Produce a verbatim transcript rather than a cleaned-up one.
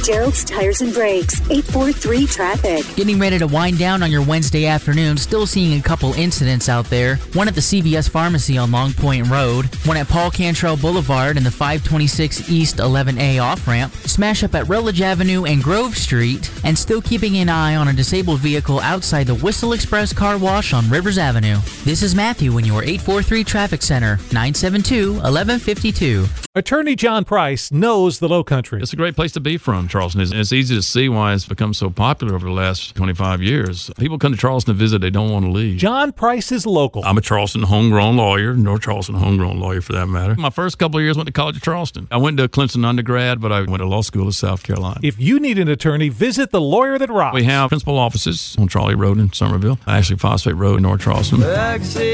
Gerald's Tires and Brakes, eight four three traffic. Getting ready to wind down on your Wednesday afternoon, still seeing a couple incidents out there. One at the C V S Pharmacy on Long Point Road, one at Paul Cantrell Boulevard and the five twenty-six East eleven A off-ramp, smash up at Rutledge Avenue and Grove Street, and still keeping an eye on a disabled vehicle outside the Whistle Express Car Wash on Rivers Avenue. This is Matthew in your eight four three Traffic Center, nine seven two, one one five two. Attorney John Price knows the Lowcountry. It's a great place to be from, Charleston. It's, it's easy to see why it's become so popular over the last twenty-five years. People come to Charleston to visit, they don't want to leave. John Price is local. I'm a Charleston homegrown lawyer, North Charleston homegrown lawyer for that matter. My first couple of years went to College of Charleston. I went to Clemson undergrad, but I went to law school in South Carolina. If you need an attorney, visit the Lawyer That Rocks. We have principal offices on Charlie Road in Somerville, actually Phosphate Road in North Charleston.